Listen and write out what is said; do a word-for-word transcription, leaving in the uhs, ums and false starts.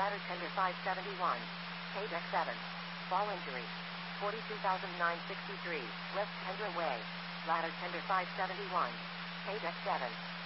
Ladder tender five seventy-one. K deck seven. Ball injury. forty-two thousand nine hundred sixty-three. West Tender Way. Ladder tender five seventy-one. K deck seven.